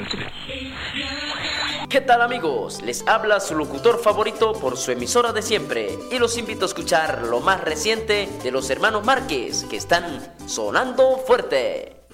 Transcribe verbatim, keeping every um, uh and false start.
¿Qué tal, amigos? Les habla su locutor favorito por su emisora de siempre y los invito a escuchar lo más reciente de los hermanos Márquez, que están sonando fuerte.